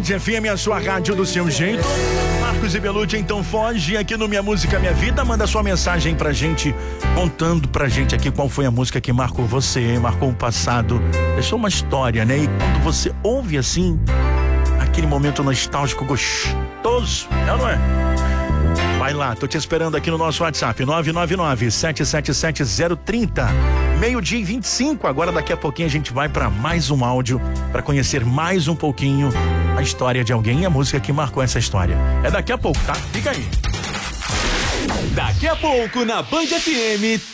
FM, a sua rádio do seu jeito. Marcos e Belucci, então foge aqui no Minha Música Minha Vida. Manda sua mensagem pra gente, contando pra gente aqui qual foi a música que marcou você, marcou o passado, deixou uma história, né? E quando você ouve assim, aquele momento nostálgico gostoso, é ou não é? Vai lá, tô te esperando aqui no nosso WhatsApp, 999-777-030. 12:25, agora daqui a pouquinho a gente vai pra mais um áudio, pra conhecer mais um pouquinho a história de alguém e a música que marcou essa história. É daqui a pouco, tá? Fica aí. Daqui a pouco na Band FM.